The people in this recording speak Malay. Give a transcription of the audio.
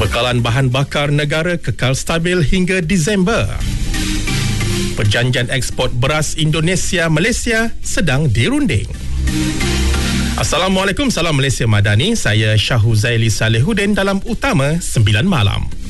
Bekalan bahan bakar negara kekal stabil hingga Disember. Perjanjian ekspor beras Indonesia-Malaysia sedang dirunding. Assalamualaikum, salam Malaysia Madani. Saya Syahuzaili Salehuddin dalam Utama 9 Malam.